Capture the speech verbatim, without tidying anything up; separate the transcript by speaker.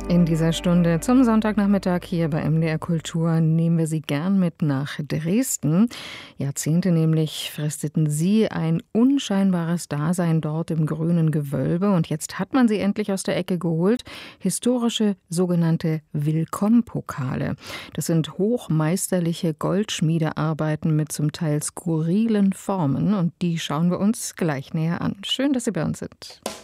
Speaker 1: In dieser Stunde zum Sonntagnachmittag hier bei M D R Kultur nehmen wir Sie gern mit nach Dresden. Jahrzehnte nämlich fristeten Sie ein unscheinbares Dasein dort im grünen Gewölbe. Und jetzt hat man sie endlich aus der Ecke geholt. Historische sogenannte Willkommenpokale. Das sind hochmeisterliche Goldschmiedearbeiten mit zum Teil skurrilen Formen. Und die schauen wir uns gleich näher an. Schön, dass Sie bei uns sind.